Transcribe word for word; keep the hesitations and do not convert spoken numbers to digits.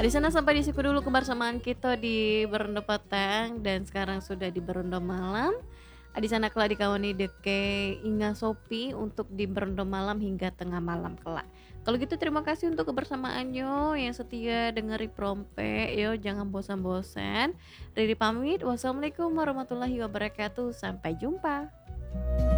Listener sampai di situ dulu kebersamaan kita di Berendo Petang dan sekarang sudah di Berendo Malam. Di sana kelak dikawani deke Inga Sopi untuk di Berendo Malam hingga tengah malam kelak. Kalau gitu terima kasih untuk kebersamaannya yang setia dengeri Prompe. Yo jangan bosan-bosan. Riri pamit. Wassalamualaikum warahmatullahi wabarakatuh. Sampai jumpa.